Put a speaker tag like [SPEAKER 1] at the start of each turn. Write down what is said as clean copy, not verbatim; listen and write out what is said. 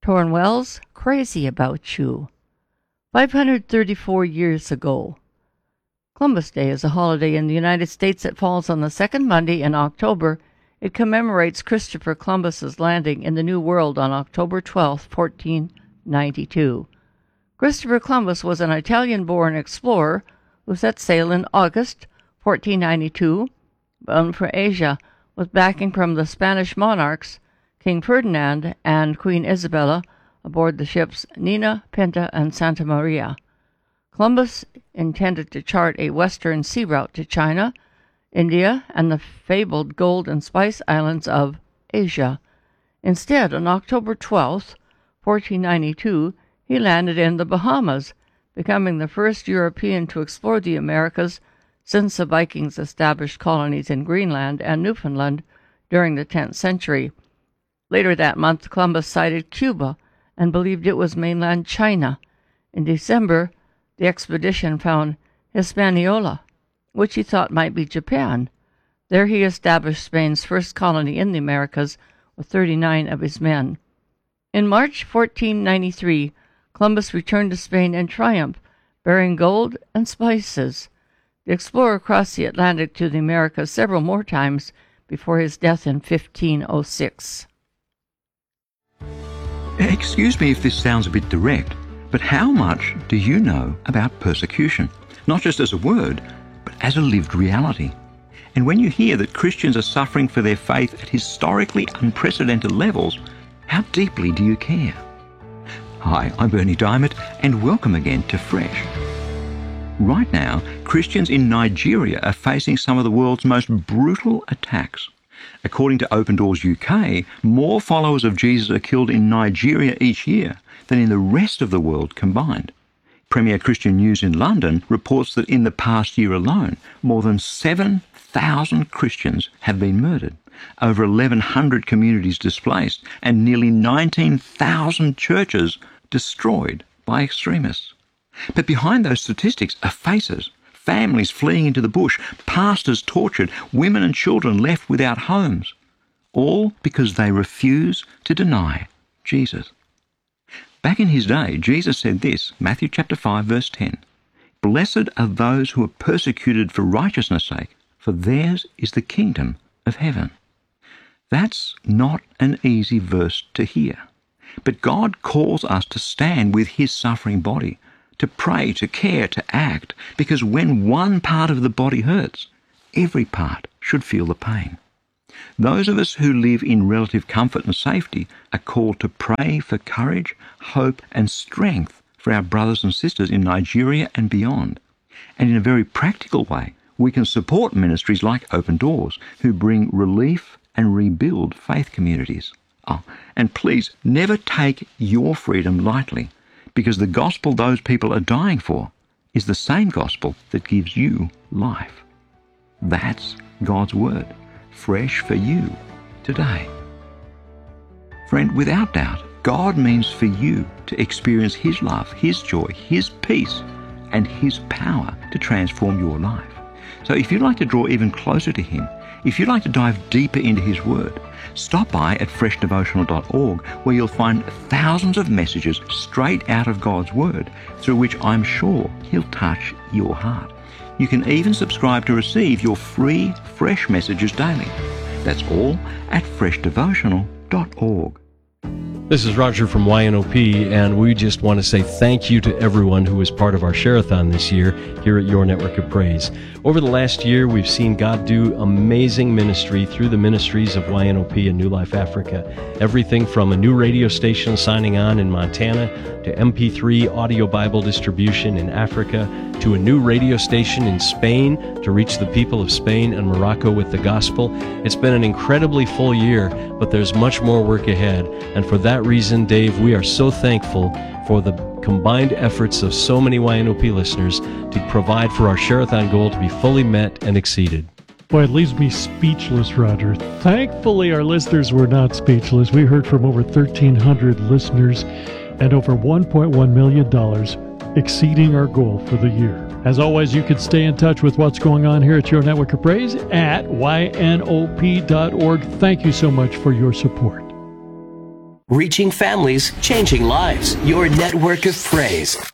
[SPEAKER 1] Torrin Wells, Crazy About You. 534 years ago. Columbus Day is a holiday in the United States that falls on the second Monday in October. It commemorates Christopher Columbus's landing in the New World on October 12, 1492. Christopher Columbus was an Italian-born explorer who set sail in August 1492, bound for Asia, with backing from the Spanish monarchs, King Ferdinand and Queen Isabella, aboard the ships Nina, Pinta, and Santa Maria. Columbus intended to chart a western sea route to China, India, and the fabled gold and spice islands of Asia. Instead, on October 12, 1492, he landed in the Bahamas, becoming the first European to explore the Americas since the Vikings established colonies in Greenland and Newfoundland during the 10th century. Later that month, Columbus sighted Cuba and believed it was mainland China. In December, the expedition found Hispaniola, which he thought might be Japan. There he established Spain's first colony in the Americas with 39 of his men. In March 1493, Columbus returned to Spain in triumph, bearing gold and spices. The explorer crossed the Atlantic to the Americas several more times before his death in 1506.
[SPEAKER 2] Excuse me if this sounds a bit direct, but how much do you know about persecution? Not just as a word, but as a lived reality. And when you hear that Christians are suffering for their faith at historically unprecedented levels, how deeply do you care? Hi, I'm Bernie Diamond, and welcome again to Fresh. Right now, Christians in Nigeria are facing some of the world's most brutal attacks. According to Open Doors UK, more followers of Jesus are killed in Nigeria each year than in the rest of the world combined. Premier Christian News in London reports that in the past year alone, more than 7,000 Christians have been murdered, over 1,100 communities displaced, and nearly 19,000 churches destroyed by extremists. But behind those statistics are faces. Families fleeing into the bush, pastors tortured, women and children left without homes, all because they refuse to deny Jesus. Back in his day, Jesus said this, Matthew chapter 5, verse 10, "Blessed are those who are persecuted for righteousness' sake, for theirs is the kingdom of heaven." That's not an easy verse to hear, but God calls us to stand with his suffering body, to pray, to care, to act, because when one part of the body hurts, every part should feel the pain. Those of us who live in relative comfort and safety are called to pray for courage, hope, and strength for our brothers and sisters in Nigeria and beyond. And in a very practical way, we can support ministries like Open Doors, who bring relief and rebuild faith communities. Oh, and please never take your freedom lightly, because the gospel those people are dying for is the same gospel that gives you life. That's God's word, fresh for you today. Friend, without doubt, God means for you to experience his love, his joy, his peace, and his power to transform your life. So if you'd like to draw even closer to him, if you'd like to dive deeper into his word, stop by at freshdevotional.org, where you'll find thousands of messages straight out of God's word, through which I'm sure he'll touch your heart. You can even subscribe to receive your free fresh messages daily. That's all at freshdevotional.org.
[SPEAKER 3] This is Roger from YNOP, and we just want to say thank you to everyone who was part of our Share-a-thon this year here at Your Network of Praise. Over the last year, we've seen God do amazing ministry through the ministries of YNOP and New Life Africa. Everything from a new radio station signing on in Montana, to MP3 audio Bible distribution in Africa, to a new radio station in Spain to reach the people of Spain and Morocco with the gospel. It's been an incredibly full year, but there's much more work ahead. And for that reason, Dave, we are so thankful for the combined efforts of so many YNOP listeners to provide for our Share-a-thon goal to be fully met and exceeded.
[SPEAKER 4] Boy, it leaves me speechless, Roger. Thankfully, our listeners were not speechless. We heard from over 1,300 listeners and over $1.1 million, exceeding our goal for the year. As always, you can stay in touch with what's going on here at Your Network of Praise at ynop.org. Thank you so much for your support.
[SPEAKER 5] Reaching families, changing lives. Your network of praise.